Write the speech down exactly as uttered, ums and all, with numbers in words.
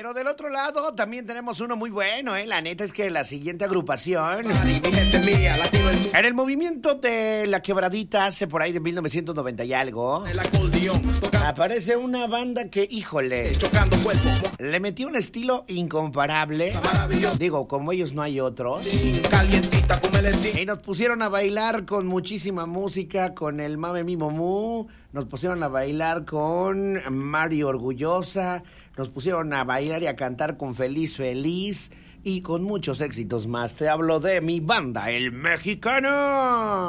Pero del otro lado también tenemos uno muy bueno, ¿eh? La neta es que la siguiente agrupación... En el movimiento de La Quebradita, hace por ahí de mil novecientos noventa y algo, aparece una banda que, híjole, le metió un estilo incomparable. Digo, como ellos no hay otros. Y nos pusieron a bailar con muchísima música, con el Mame Mimo Mu. Nos pusieron a bailar con Mario Orgullosa. Nos pusieron a bailar y a cantar con Feliz Feliz. Y con muchos éxitos más. Te hablo de mi banda, El Mexicano.